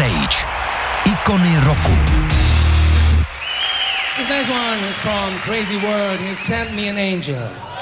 Stage. Ikony roku. This next one is from Crazy World. He sent me an angel.